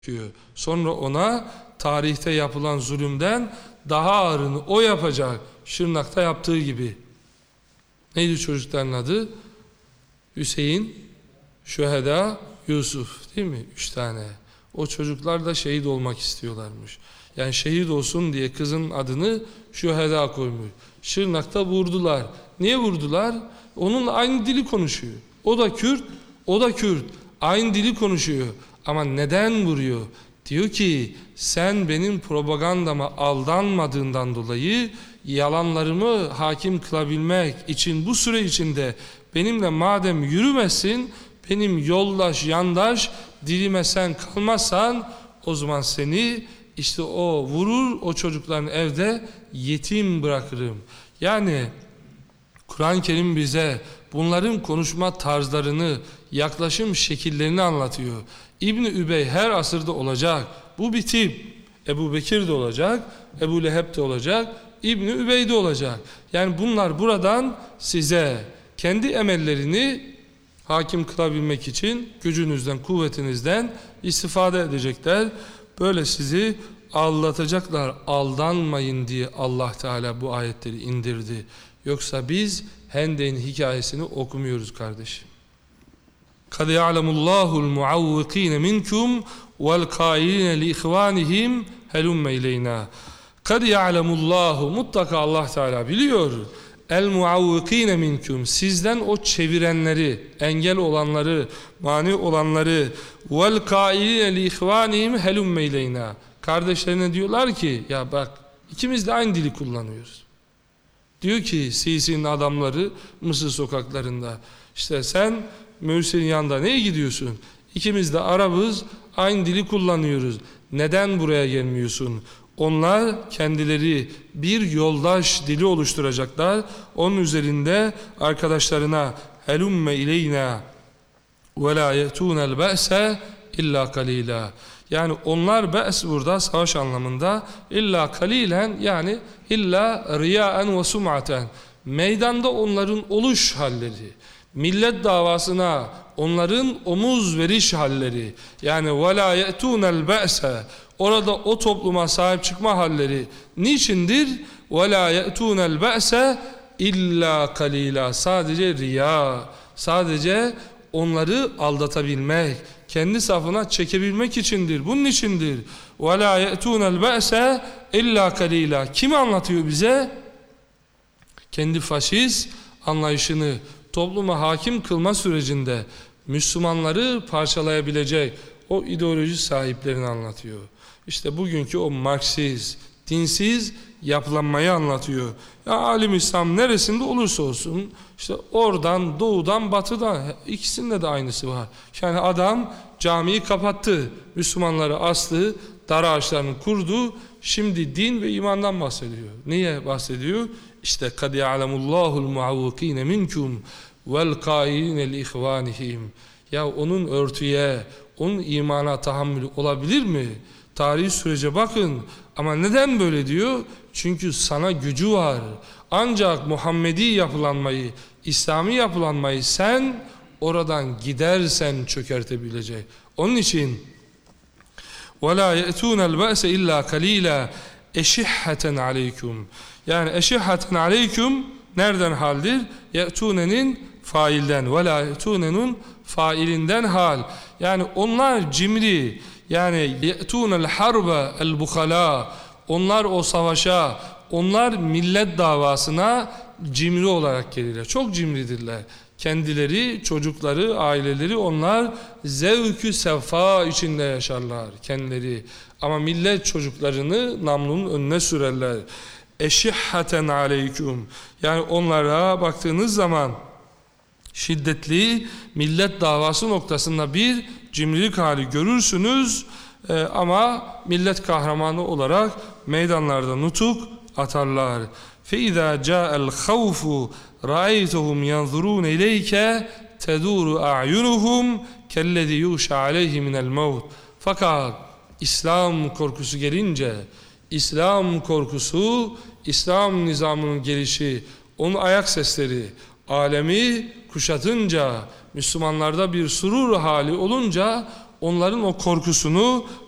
Sonra ona tarihte yapılan zulümden daha ağırını o yapacak. Şırnak'ta yaptığı gibi. Neydi çocukların adı? Hüseyin, Şüheda, Yusuf, değil mi? 3 tane. O çocuklar da şehit olmak istiyorlarmış. Yani şehit olsun diye kızın adını Şüheda koymuş. Şırnak'ta vurdular. Niye vurdular? Onun aynı dili konuşuyor. O da Kürt, o da Kürt. Aynı dili konuşuyor. Ama neden vuruyor? Diyor ki sen benim propagandama aldanmadığından dolayı yalanlarımı hakim kılabilmek için bu süre içinde benimle madem yürümezsin, benim yoldaş, yandaş dilime sen kalmazsan o zaman seni işte o vurur, o çocukların evde yetim bırakırım. Yani Kur'an-ı Kerim bize bunların konuşma tarzlarını, yaklaşım şekillerini anlatıyor. İbn-i Übey her asırda olacak. Bu bir tip. Ebu Bekir de olacak, Ebu Leheb de olacak, İbn-i Übey de olacak. Yani bunlar buradan size kendi emellerini hakim kılabilmek için gücünüzden, kuvvetinizden istifade edecekler. Böyle sizi aldatacaklar. Aldanmayın diye Allah Teala bu ayetleri indirdi. Yoksa biz Hendek'in hikayesini okumuyoruz kardeşim. قَدْ يَعْلَمُ اللّٰهُ الْمُعَوِّقِينَ مِنْكُمْ وَالْقَائِلِينَ لِإِخْوَانِهِمْ هَلُمَّ اِلَيْنَا قَدْ يَعْلَمُ اللّٰهُ Mutlaka Allah Teala biliyor. El-muavvikine minkum, sizden o çevirenleri, engel olanları, mani olanları, vel kailine li ihvanihim helumme ileyna. Kardeşlerine diyorlar ki ya bak ikimiz de aynı dili kullanıyoruz. Diyor ki Sisi'nin adamları Mısır sokaklarında, işte sen Mürsel'in yanında neye gidiyorsun? İkimiz de Arabız, aynı dili kullanıyoruz. Neden buraya gelmiyorsun? Onlar kendileri bir yoldaş dili oluşturacaklar. Onun üzerinde arkadaşlarına helumme ileyna ve la ye'tunel be'se illa kalila. Yani onlar be's burada savaş anlamında, illa kalilen yani illa riyaen ve sum'aten. Meydanda onların oluş halleri, millet davasına onların omuz veriş halleri, yani ve la ye'tunel be'se, orada o topluma sahip çıkma halleri niçindir? وَلَا يَأْتُونَ الْبَأْسَ اِلَّا قَلِيلًا. Sadece riya, sadece onları aldatabilmek, kendi safına çekebilmek içindir, bunun içindir. وَلَا يَأْتُونَ الْبَأْسَ اِلَّا قَلِيلًا. Kim anlatıyor bize? Kendi faşist anlayışını topluma hakim kılma sürecinde Müslümanları parçalayabilecek o ideoloji sahiplerini anlatıyor. İşte bugünkü o Marksist, dinsiz yapılanmayı anlatıyor. Ya alim İslam neresinde olursa olsun, işte oradan, doğudan, batıdan ikisinde de aynısı var. Yani adam camiyi kapattı, Müslümanları astı, dar ağaçlarını kurdu, şimdi din ve imandan bahsediyor. Niye bahsediyor? İşte قَدْ يَعْلَمُ اللّٰهُ الْمُعَوِّقِينَ مِنْكُمْ وَالْقَائِلِينَ لِإِخْوَانِهِمْ. Ya onun örtüye, onun imana tahammülü olabilir mi? Tarihi sürece bakın. Ama neden böyle diyor? Çünkü sana gücü var. Ancak Muhammedi yapılanmayı, İslami yapılanmayı sen oradan gidersen çökertebilecek. Onun için وَلَا يَأْتُونَ الْبَأْسَ اِلَّا قَلِيلًا اَشِحَّةً عَلَيْكُمْ. Yani eşihhaten aleyküm nereden haldir? Ye'tune'nin failden. Ve la ye'tune'nun failinden hal. Yani onlar cimri. Yani ye'tunel harbe el bukhala. Onlar o savaşa, onlar millet davasına cimri olarak gelirler. Çok cimridirler. Kendileri, çocukları, aileleri onlar zevkü sefa içinde yaşarlar kendileri. Ama millet çocuklarını namlunun önüne sürerler. Eşihhaten aleyküm. Yani onlara baktığınız zaman şiddetli millet davası noktasında bir cimrilik hali görürsünüz. Ama millet kahramanı olarak meydanlarda nutuk atarlar. فَاِذَا جَاءَ الْخَوْفُ رَأَيْتَهُمْ يَنْظُرُونَ اِلَيْكَ تَدُورُ اَعْيُنُهُمْ كَالَّذِي يُغْشَ عَلَيْهِ مِنَ الْمَوْتِ. Fakat İslam korkusu gelince, İslam korkusu, İslam nizamının gelişi, onun ayak sesleri, alemi kuşatınca, Müslümanlarda bir surur hali olunca onların o korkusunu